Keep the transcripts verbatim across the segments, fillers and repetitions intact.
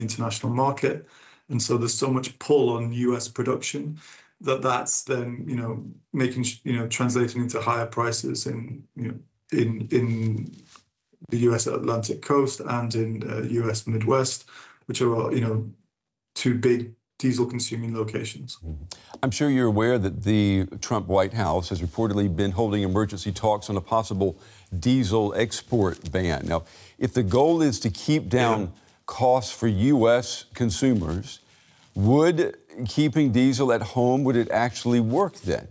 international market. And so there's so much pull on U S production that that's then, you know, making, you know, translating into higher prices in, you know, in, in the U S Atlantic coast and in uh, U S Midwest, which are, you know, two big diesel consuming locations. I'm sure you're aware that the Trump White House has reportedly been holding emergency talks on a possible diesel export ban. Now, if the goal is to keep down yeah. costs for U S consumers, would keeping diesel at home, would it actually work then?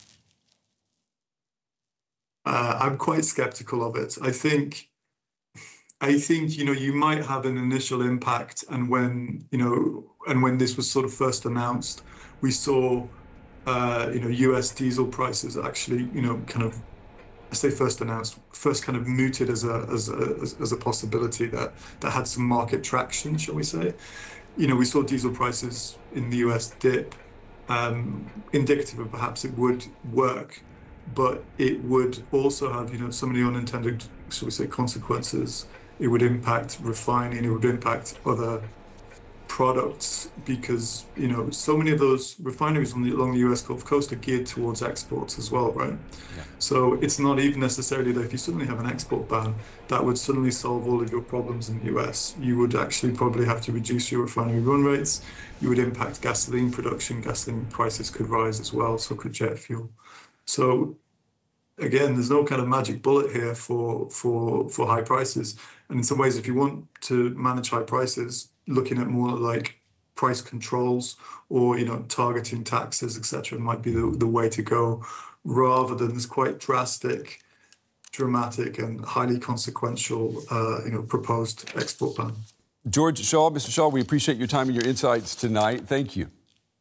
Uh, I'm quite skeptical of it. I think I think, you know, you might have an initial impact. And when, you know, and when this was sort of first announced, we saw, uh, you know, U S diesel prices actually, you know, kind of, I say first announced, first kind of mooted as a, as a, as, as a possibility that, that had some market traction, shall we say. You know, we saw diesel prices in the U S dip, um, indicative of perhaps it would work, but it would also have, you know, some of the unintended, shall we say, consequences. It would impact refining, it would impact other products because, you know, so many of those refineries on the, along the U S Gulf Coast are geared towards exports as well, right? Yeah. So it's not even necessarily that if you suddenly have an export ban, that would suddenly solve all of your problems in the U S. You would actually probably have to reduce your refinery run rates. You would impact gasoline production. Gasoline prices could rise as well, so could jet fuel. So again, there's no kind of magic bullet here for, for, for high prices. And in some ways, if you want to manage high prices, looking at more like price controls or, you know, targeting taxes, et cetera, might be the, the way to go, rather than this quite drastic, dramatic and highly consequential, uh, you know, proposed export ban. George Shaw, Mister Shaw, we appreciate your time and your insights tonight. Thank you.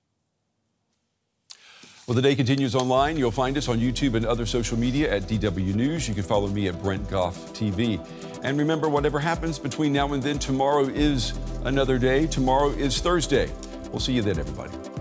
Well, the day continues online. You'll find us on YouTube and other social media at D W News. You can follow me at Brent Goff T V. And remember, whatever happens between now and then, tomorrow is another day. Tomorrow is Thursday. We'll see you then, everybody.